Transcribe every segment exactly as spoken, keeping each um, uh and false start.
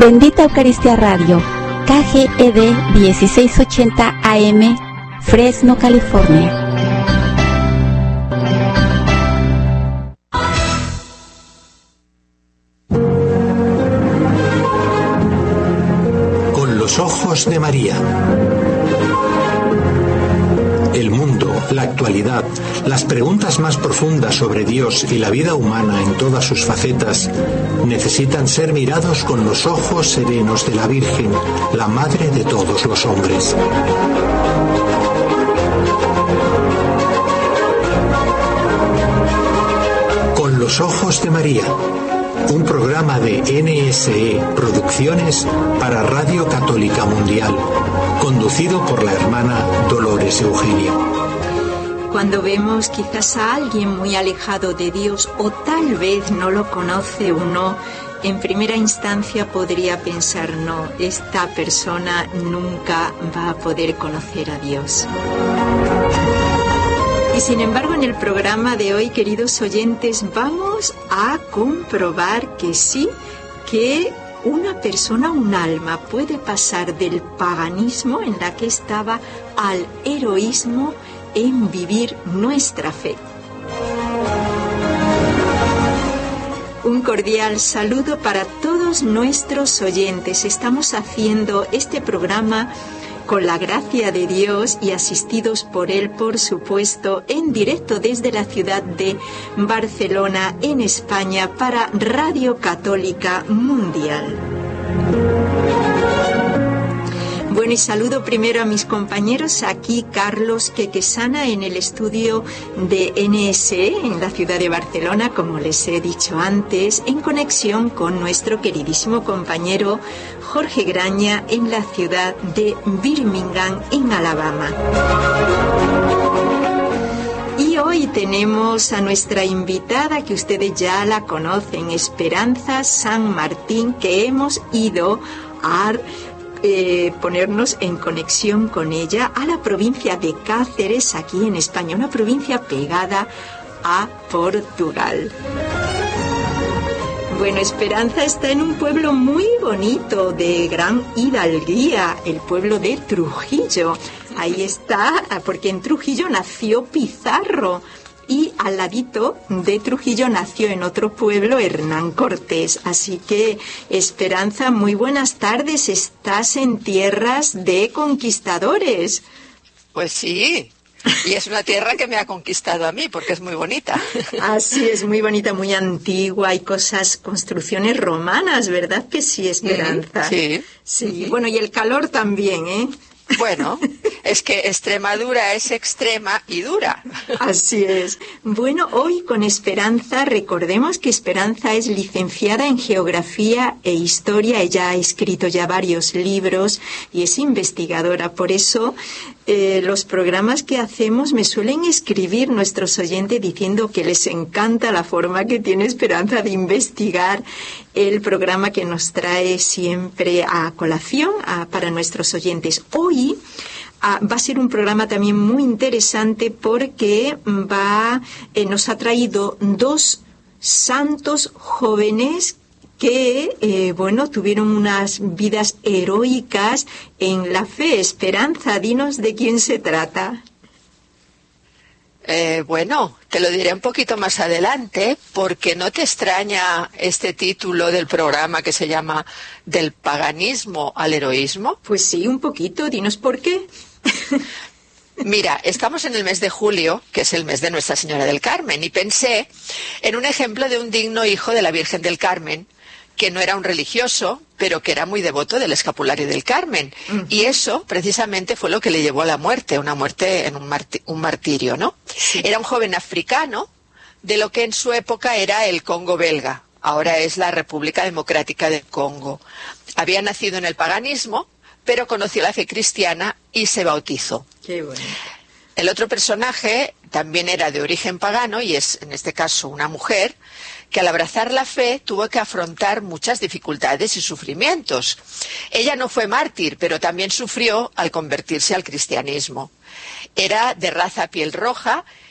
Bendita Eucaristía Radio, K G E D dieciséis ochenta A M, Fresno, California. Con los ojos de María. El mundo, la actualidad, las preguntas más profundas sobre Dios y la vida humana en todas sus facetas necesitan ser mirados con los ojos serenos de la Virgen, la Madre de todos los hombres. Con los ojos de María, un programa de N S E Producciones para Radio Católica Mundial, conducido por la hermana Dolores Eugenia. Cuando vemos quizás a alguien muy alejado de Dios o tal vez no lo conoce uno, en primera instancia podría pensar, no, esta persona nunca va a poder conocer a Dios. Y sin embargo, en el programa de hoy, queridos oyentes, vamos a comprobar que sí, que una persona, un alma, puede pasar del paganismo en la que estaba al heroísmo en vivir nuestra fe. Un cordial saludo para todos nuestros oyentes. Estamos haciendo este programa con la gracia de Dios y asistidos por Él, por supuesto, en directo desde la ciudad de Barcelona, en España, para Radio Católica Mundial. Bueno, y saludo primero a mis compañeros aquí, Carlos Quequesana, en el estudio de N S E, en la ciudad de Barcelona, como les he dicho antes, en conexión con nuestro queridísimo compañero Jorge Graña, en la ciudad de Birmingham, en Alabama. Y hoy tenemos a nuestra invitada, que ustedes ya la conocen, Esperanza San Martín, que hemos ido a Eh, ponernos en conexión con ella a la provincia de Cáceres, aquí en España, una provincia pegada a Portugal. Bueno, Esperanza está en un pueblo muy bonito, de gran hidalguía, el pueblo de Trujillo. Ahí está, porque en Trujillo nació Pizarro. Y al ladito de Trujillo nació en otro pueblo Hernán Cortés. Así que, Esperanza, muy buenas tardes. Estás en tierras de conquistadores. Pues sí, y es una tierra que me ha conquistado a mí, porque es muy bonita. Así es, muy bonita, muy antigua. Hay cosas, construcciones romanas, ¿verdad que sí, Esperanza? Sí. Sí, bueno, y el calor también, ¿eh? Bueno, es que Extremadura es extrema y dura. Así es. Bueno, hoy con Esperanza, recordemos que Esperanza es licenciada en Geografía e Historia. Ella ha escrito ya varios libros y es investigadora. Por eso, eh, los programas que hacemos me suelen escribir nuestros oyentes diciendo que les encanta la forma que tiene Esperanza de investigar el programa que nos trae siempre a colación a, para nuestros oyentes. Hoy ah, va a ser un programa también muy interesante porque va, eh, nos ha traído dos santos jóvenes que, eh, bueno, tuvieron unas vidas heroicas en la fe. Esperanza, dinos de quién se trata. Eh, bueno, te lo diré un poquito más adelante, porque ¿no te extraña este título del programa que se llama Del paganismo al heroísmo? Pues sí, un poquito. Dinos por qué. Mira, estamos en el mes de julio, que es el mes de Nuestra Señora del Carmen, y pensé en un ejemplo de un digno hijo de la Virgen del Carmen, que no era un religioso, pero que era muy devoto del escapulario del Carmen. Uh-huh. Y eso, precisamente, fue lo que le llevó a la muerte, una muerte en un, marti- un martirio, ¿no? Sí. Era un joven africano de lo que en su época era el Congo belga. Ahora es la República Democrática del Congo. Había nacido en el paganismo, pero conoció la fe cristiana y se bautizó. Qué bueno. El otro personaje también era de origen pagano y es, en este caso, una mujer que al abrazar la fe tuvo que afrontar muchas dificultades y sufrimientos. Ella no fue mártir, pero también sufrió al convertirse al cristianismo. Era de raza piel roja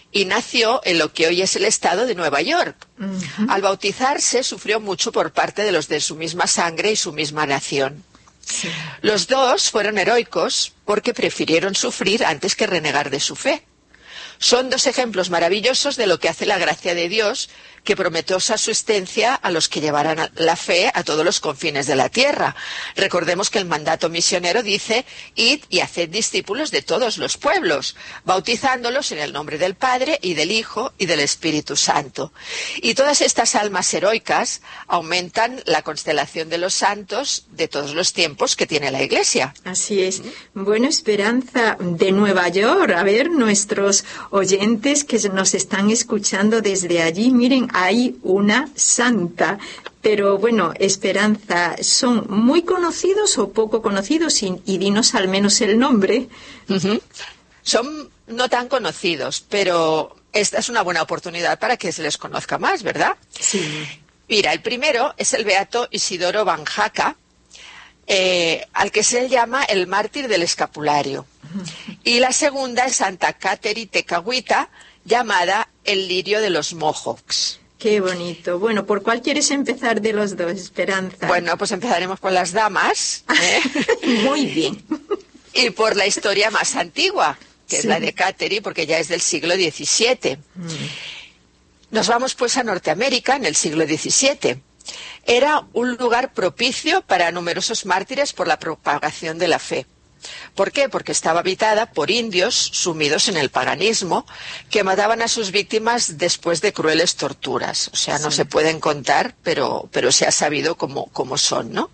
y nació en lo que hoy es el estado de Nueva York. Uh-huh. Al bautizarse sufrió mucho por parte de los de su misma sangre y su misma nación. Sí. Los dos fueron heroicos porque prefirieron sufrir antes que renegar de su fe. Son dos ejemplos maravillosos de lo que hace la gracia de Dios, que prometió su asistencia a los que llevaran la fe a todos los confines de la tierra. Recordemos que el mandato misionero dice: id y haced discípulos de todos los pueblos, bautizándolos en el nombre del Padre y del Hijo y del Espíritu Santo. Y todas estas almas heroicas aumentan la constelación de los santos de todos los tiempos que tiene la Iglesia. Así es. Bueno, Esperanza, de Nueva York, a ver, nuestros oyentes que nos están escuchando desde allí, miren, hay una santa. Pero bueno, Esperanza, ¿son muy conocidos o poco conocidos? Y, y dinos al menos el nombre. Uh-huh. Son no tan conocidos, pero esta es una buena oportunidad para que se les conozca más, ¿verdad? Sí. Mira, el primero es el beato Isidoro Van Jaca, eh, al que se llama el mártir del escapulario. Uh-huh. Y la segunda es Santa Cateri Tekakwitha, llamada el lirio de los Mohawks. Qué bonito. Bueno, ¿por cuál quieres empezar de los dos, Esperanza? Bueno, pues empezaremos por las damas. ¿eh? Muy bien. Y por la historia más antigua, que sí. es la de Cateri, porque ya es del siglo diecisiete. Mm. Nos vamos pues a Norteamérica en el siglo diecisiete. Era un lugar propicio para numerosos mártires por la propagación de la fe. ¿Por qué? Porque estaba habitada por indios sumidos en el paganismo que mataban a sus víctimas después de crueles torturas. O sea, no sí. se pueden contar, pero, pero se ha sabido cómo, cómo son, ¿no?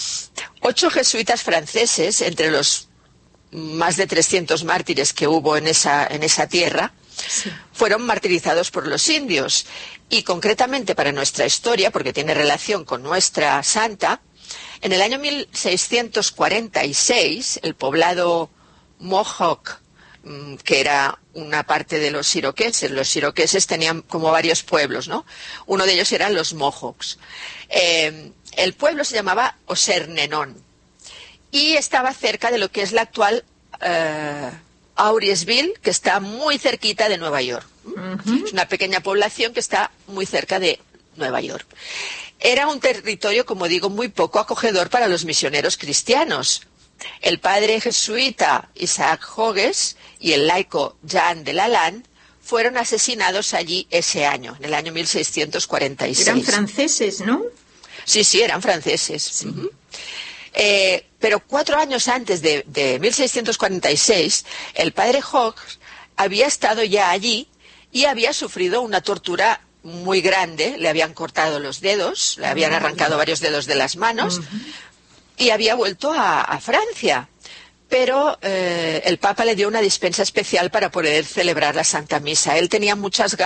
Ocho jesuitas franceses, entre los más de trescientos mártires que hubo en esa, en esa tierra, sí. fueron martirizados por los indios. Y concretamente para nuestra historia, porque tiene relación con nuestra santa, en el año mil seiscientos cuarenta y seis, el poblado Mohawk, que era una parte de los iroqueses, los iroqueses tenían como varios pueblos, ¿no? Uno de ellos eran los Mohawks. Eh, el pueblo se llamaba Osernenón y estaba cerca de lo que es la actual eh, Auriesville, que está muy cerquita de Nueva York. Uh-huh. Es una pequeña población que está muy cerca de Nueva York. Era un territorio, como digo, muy poco acogedor para los misioneros cristianos. El padre jesuita Isaac Jogues y el laico Jean de Lalande fueron asesinados allí ese año, en el año mil seiscientos cuarenta y seis. Eran franceses, ¿no? Sí, sí, eran franceses. Sí. Uh-huh. Eh, pero cuatro años antes de, de mil seiscientos cuarenta y seis, el padre Jogues había estado ya allí y había sufrido una tortura muy grande. Le habían cortado los dedos, le habían arrancado varios dedos de las manos uh-huh. y había vuelto a, a Francia. Pero eh, el Papa le dio una dispensa especial para poder celebrar la Santa Misa. Él tenía muchas ganas